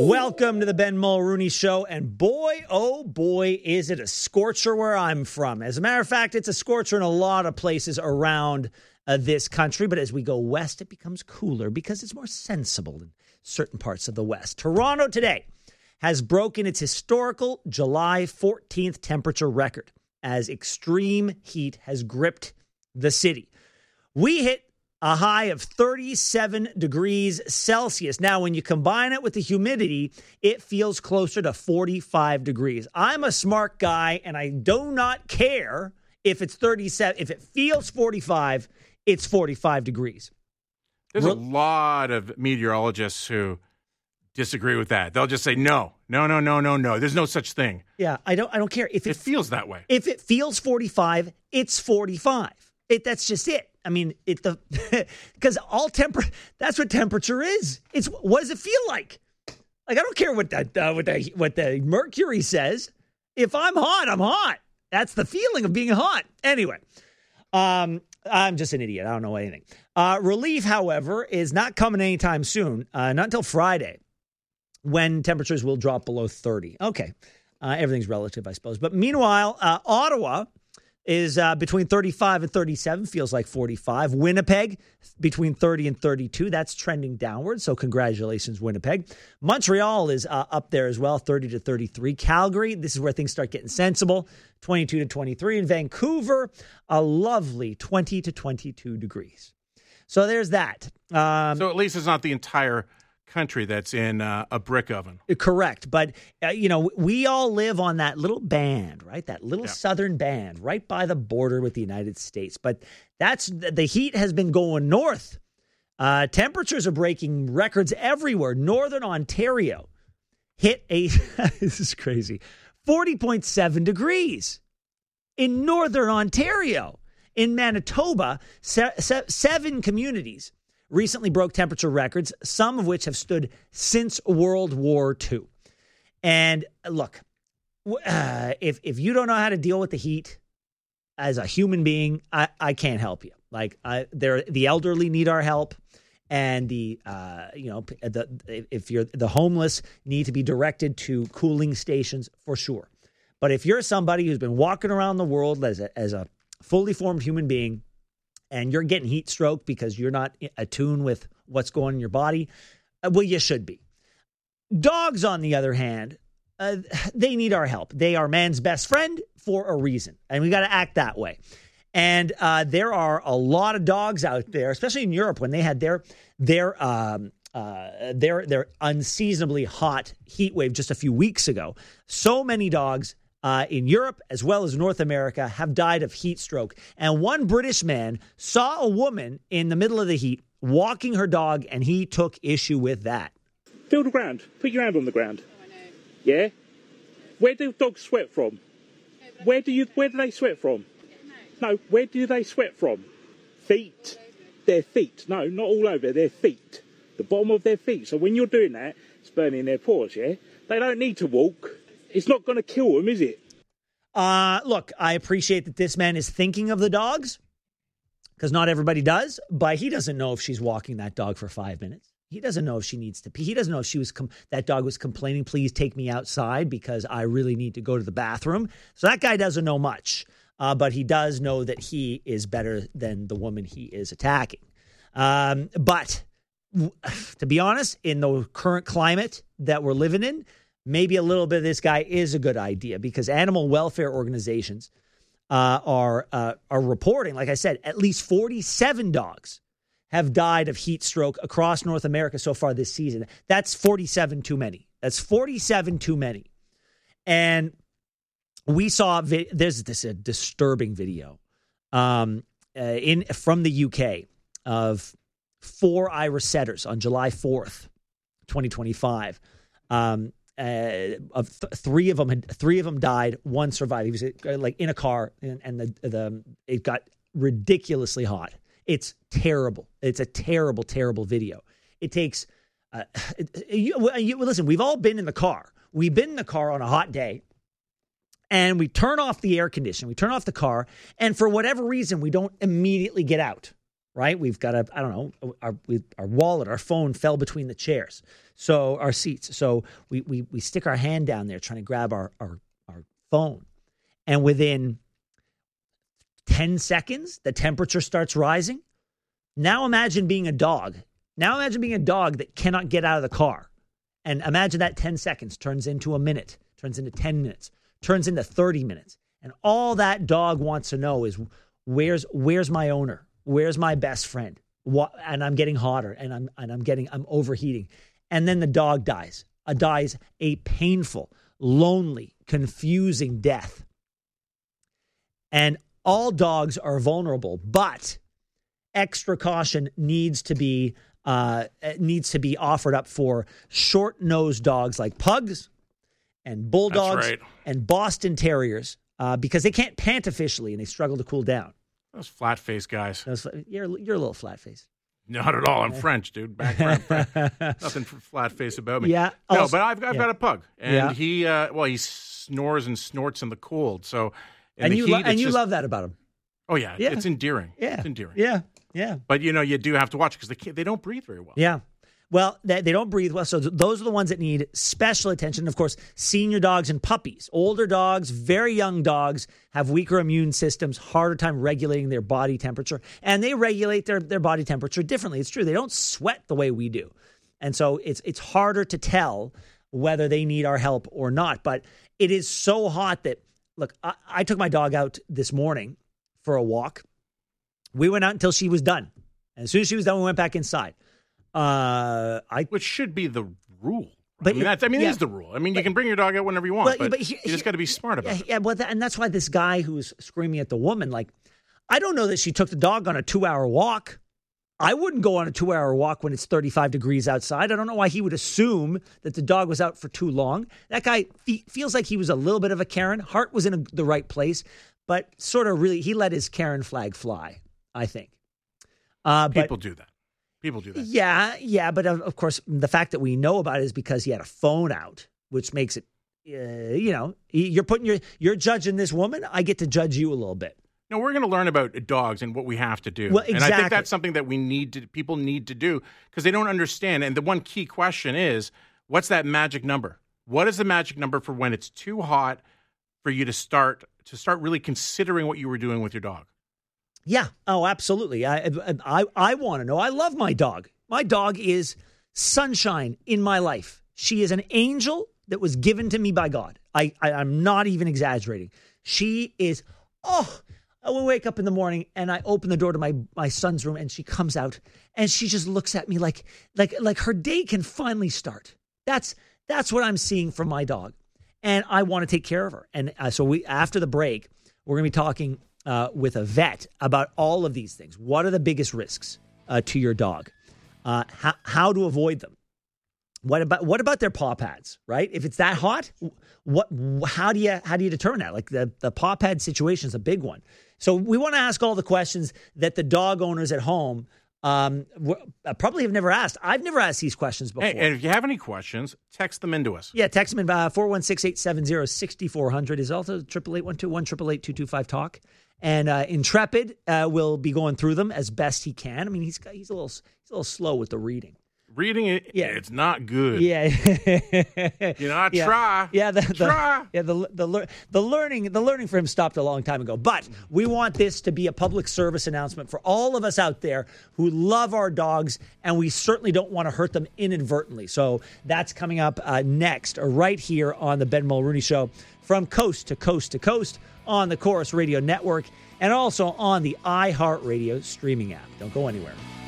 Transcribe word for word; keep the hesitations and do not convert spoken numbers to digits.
Welcome to the Ben Mulrooney Show, and boy, oh boy, is it a scorcher where I'm from. As a matter of fact, it's a scorcher in a lot of places around uh, this country, but as we go west, it becomes cooler because it's more sensible in certain parts of the west. Toronto today has broken its historical July fourteenth temperature record as extreme heat has gripped the city. We hit a high of thirty-seven degrees Celsius. Now, when you combine it with the humidity, it feels closer to forty-five degrees. I'm a smart guy, and I do not care if it's thirty-seven. If it feels forty-five, it's forty-five degrees. There's Re- a lot of meteorologists who disagree with that. They'll just say, no, no, no, no, no, no. There's no such thing. Yeah, I don't I don't care. If it, it feels that way. If it feels forty-five, it's forty-five. It, that's just it. I mean, it the because all temper that's what temperature is. It's what does it feel like? Like I don't care what that uh, what the what the mercury says. If I'm hot, I'm hot. That's the feeling of being hot. Anyway, um, I'm just an idiot. I don't know anything. Uh, relief, however, is not coming anytime soon. Uh, not until Friday, when temperatures will drop below thirty. Okay, uh, everything's relative, I suppose. But meanwhile, uh, Ottawa is uh, between thirty-five and thirty-seven, feels like forty-five. Winnipeg, between thirty and thirty-two. That's trending downward, so congratulations, Winnipeg. Montreal is uh, up there as well, thirty to thirty-three. Calgary, this is where things start getting sensible, twenty-two to twenty-three. And Vancouver, a lovely twenty to twenty-two degrees. So there's that. Um, so at least it's not the entire country that's in uh, a brick oven. Correct. But, uh, you know, we all live on that little band, right? That little yeah. southern band right by the border with the United States. But that's the heat has been going north. Uh, temperatures are breaking records everywhere. Northern Ontario hit a, this is crazy, forty point seven degrees in Northern Ontario. In Manitoba, se- se- seven communities recently broke temperature records, some of which have stood since World War Two. And look, uh, if if you don't know how to deal with the heat as a human being, I, I can't help you. Like, I, they're, the elderly need our help, and the uh, you know the if you're the homeless need to be directed to cooling stations for sure. But if you're somebody who's been walking around the world as a, as a fully formed human being, and you're getting heat stroke because you're not attuned with what's going on in your body, well, you should be. Dogs, on the other hand, uh, they need our help. They are man's best friend for a reason, and we got to act that way. And uh, there are a lot of dogs out there, especially in Europe, when they had their their um, uh, their their unseasonably hot heat wave just a few weeks ago. So many dogs Uh, in Europe, as well as North America, have died of heat stroke. And one British man saw a woman in the middle of the heat walking her dog, and he took issue with that. Feel the ground. Put your hand on the ground. Oh, I know. Yeah? Where do dogs sweat from? No, where do you? Where do they sweat from? No. No, where do they sweat from? Feet. Their feet. No, not all over. Their feet. The bottom of their feet. So when you're doing that, it's burning their paws, yeah? They don't need to walk. It's not going to kill them, is it? Uh, look, I appreciate that this man is thinking of the dogs, because not everybody does, but he doesn't know if she's walking that dog for five minutes. He doesn't know if she needs to pee. He doesn't know if she was com- that dog was complaining, please take me outside because I really need to go to the bathroom. So that guy doesn't know much, uh, but he does know that he is better than the woman he is attacking. Um, but w- to be honest, in the current climate that we're living in, maybe a little bit of this guy is a good idea, because animal welfare organizations uh, are uh, are reporting, like I said, at least forty-seven dogs have died of heat stroke across North America so far this season. That's forty-seven too many. That's forty-seven too many. And we saw, vi- there's this a disturbing video um, uh, in from the U K of four Irish setters on July fourth, twenty twenty-five. Um, Uh, of th- three of them had three of them died. One survived. He was uh, like in a car, and, and the the it got ridiculously hot. It's terrible. It's a terrible, terrible video. It takes. Uh, you, you, listen, we've all been in the car. We've been in the car on a hot day, and we turn off the air conditioning. We turn off the car, and for whatever reason, we don't immediately get out. right? We've got a, I don't know, our, we, our wallet, our phone fell between the chairs, so our seats. So we we we stick our hand down there trying to grab our our, our phone. And within ten seconds, the temperature starts rising. Now imagine being a dog. Now imagine being a dog that cannot get out of the car. And imagine that ten seconds turns into a minute, turns into ten minutes, turns into thirty minutes. And all that dog wants to know is, where's where's my owner? Where's my best friend? What, and I'm getting hotter, and I'm and I'm getting I'm overheating. And then the dog dies. A dies a painful, lonely, confusing death. And all dogs are vulnerable, but extra caution needs to be uh, needs to be offered up for short-nosed dogs like pugs and bulldogs right. and Boston Terriers uh, because they can't pant efficiently and they struggle to cool down. Those flat-faced guys. Those, you're you're a little flat-faced. Not at all. I'm French, dude. Background French. Nothing flat-faced about me. Yeah. No, also, but I've, I've yeah. got a pug, and Yeah. he uh, well, he snores and snorts in the cold. So, in And the you heat, lo- and it's you just, love that about them. Oh yeah, Yeah. it's endearing. Yeah. It's endearing. Yeah. Yeah. But you know, you do have to watch because they can't, they don't breathe very well. Yeah. Well, they, they don't breathe well. So th- those are the ones that need special attention. Of course, senior dogs and puppies. Older dogs, very young dogs have weaker immune systems, harder time regulating their body temperature. And they regulate their, their body temperature differently. It's true. They don't sweat the way we do. And so it's it's harder to tell whether they need our help or not. But it is so hot that, look, I, I took my dog out this morning for a walk. We went out until she was done. And as soon as she was done, we went back inside. Uh, I Which should be the rule. But I mean, it- that's, I mean, yeah. it is the rule. I mean, you can bring your dog out whenever you want, Well, but, but he- you just he- got to be smart about yeah, it. yeah, well, that, and that's why this guy who was screaming at the woman, like, I don't know that she took the dog on a two-hour walk. I wouldn't go on a two-hour walk when it's thirty-five degrees outside. I don't know why he would assume that the dog was out for too long. That guy fe- feels like he was a little bit of a Karen. Heart was in a, the right place, but sort of really, he let his Karen flag fly, I think. Uh, but, People do that. People do that. Yeah, yeah, but of, of course, the fact that we know about it is because he had a phone out, which makes it, uh, you know, you're putting your, you're judging this woman. I get to judge you a little bit. No, we're going to learn about dogs and what we have to do. Well, And I think exactly. that's something that we need to, people need to do because they don't understand. And the one key question is, what's that magic number? What is the magic number for when it's too hot for you to start to start really considering what you were doing with your dog? Yeah. Oh, absolutely. I I I want to know. I love my dog. My dog is sunshine in my life. She is an angel that was given to me by God. I, I I'm not even exaggerating. She is. Oh, I will wake up in the morning and I open the door to my my son's room and she comes out and she just looks at me like like like her day can finally start. That's that's what I'm seeing from my dog, and I want to take care of her. And uh, so we after the break, we're going to be talking Uh, with a vet about all of these things. What are the biggest risks uh, to your dog? Uh, how, how to avoid them? What about what about their paw pads? Right? If it's that hot, what? How do you how do you determine that? Like the the paw pad situation is a big one. So we want to ask all the questions that the dog owners at home um, w- probably have never asked. I've never asked these questions before. Hey, and if you have any questions, text them into us. Yeah, text them in uh, four one six, eight seven zero, six four zero zero is also eight eight eight, one two one, eight eight eight, two two five, talk. And uh, Intrepid uh, will be going through them as best he can. I mean, he's he's a little he's a little slow with the reading. Reading it, Yeah. it's not good. Yeah, You know, I yeah. try. Yeah, the, the, Try. yeah, the the lear- the learning the learning for him stopped a long time ago. But we want this to be a public service announcement for all of us out there who love our dogs, and we certainly don't want to hurt them inadvertently. So that's coming up uh, next, or right here on the Ben Mulrooney Show, from coast to coast to coast on the Chorus Radio Network, and also on the iHeartRadio streaming app. Don't go anywhere.